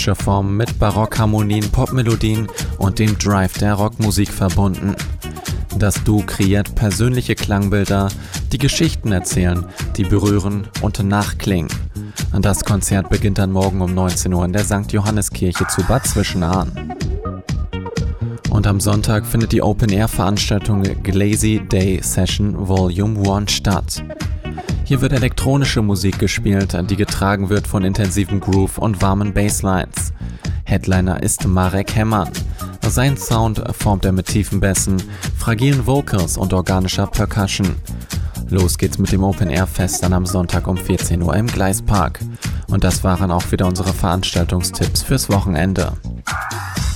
klassische Form mit Barockharmonien, Popmelodien und dem Drive der Rockmusik verbunden. Das Duo kreiert persönliche Klangbilder, die Geschichten erzählen, die berühren und nachklingen. Das Konzert beginnt dann morgen um 19 Uhr in der St. Johanneskirche zu Bad Zwischenahn. Und am Sonntag findet die Open-Air-Veranstaltung Glazy Day Session Volume 1 statt. Hier wird elektronische Musik gespielt, die getragen wird von intensivem Groove und warmen Basslines. Headliner ist Marek Hemmann. Sein Sound formt er mit tiefen Bässen, fragilen Vocals und organischer Percussion. Los geht's mit dem Open-Air-Fest dann am Sonntag um 14 Uhr im Gleispark. Und das waren auch wieder unsere Veranstaltungstipps fürs Wochenende.